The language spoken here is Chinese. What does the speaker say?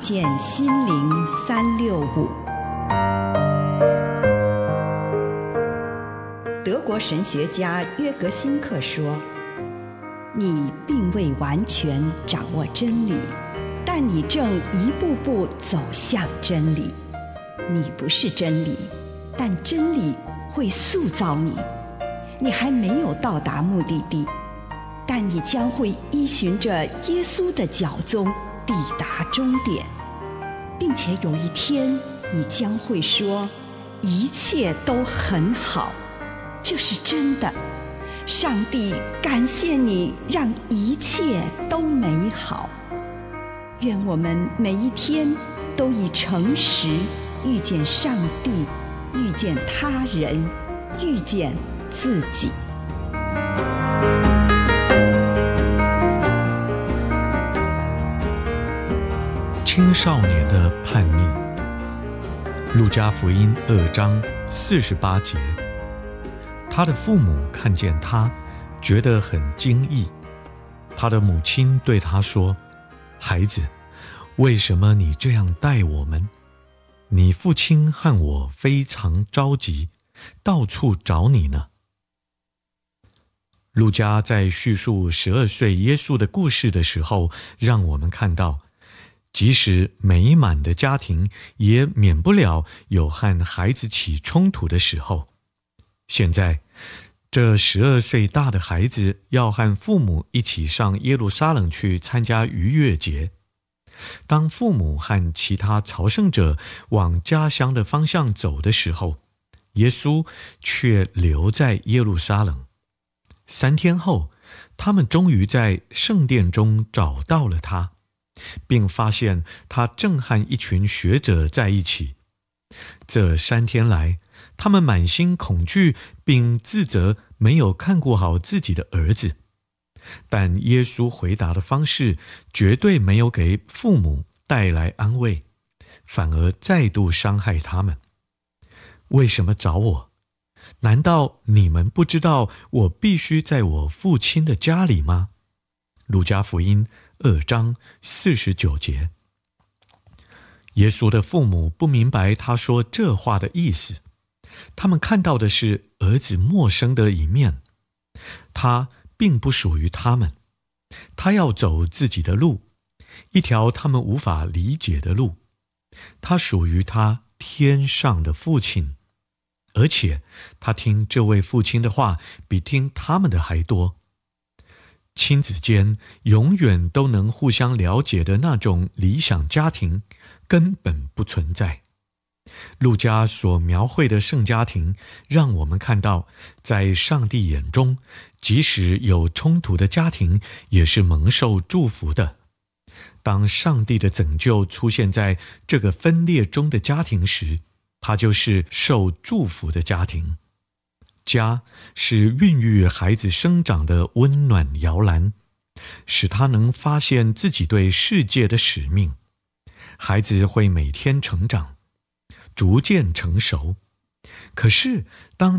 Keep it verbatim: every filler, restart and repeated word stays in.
见心灵三六五。德国神学家约格辛克说，你并未完全掌握真理，但你正一步步走向真理。你不是真理，但真理会塑造你。你还没有到达目的地，但你将会依循着耶稣的脚踪抵达终点，并且有一天你将会说，一切都很好。这是真的。上帝感谢你，让一切都美好。愿我们每一天都以诚实遇见上帝，遇见他人，遇见自己。 青少年的叛逆。路加福音二章四十八节，他的父母看见他，觉得很惊异。他的母亲对他说，孩子，为什么你这样待我们？你父亲和我非常着急，到处找你呢。路加在叙述十二岁耶稣的故事的时候，让我们看到，即使美满的家庭，也免不了有和孩子起冲突的时候。现在，这十二岁大的孩子要和父母一起上耶路撒冷去参加逾越节。当父母和其他朝圣者往家乡的方向走的时候，耶稣却留在耶路撒冷。三天后，他们终于在圣殿中找到了他，并发现他正和一群学者在一起。这三天来，他们满心恐惧，并自责没有看顾好自己的儿子。但耶稣回答的方式绝对没有给父母带来安慰，反而再度伤害他们。为什么找我？难道你们不知道我必须在我父亲的家里吗？路加福音二章四十九节。耶稣的父母不明白他说这话的意思，他们看到的是儿子陌生的一面，他并不属于他们，他要走自己的路，一条他们无法理解的路。他属于他天上的父亲，而且他听这位父亲的话比听他们的还多。亲子间永远都能互相了解的那种理想家庭根本不存在。路加所描绘的圣家庭，让我们看到，在上帝眼中，即使有冲突的家庭，也是蒙受祝福的。当上帝的拯救出现在这个分裂中的家庭时，它就是受祝福的家庭。家是孕育孩子生长的温暖摇篮，使他能发现自己对世界的使命。孩子会每天成长，逐渐成熟。可是当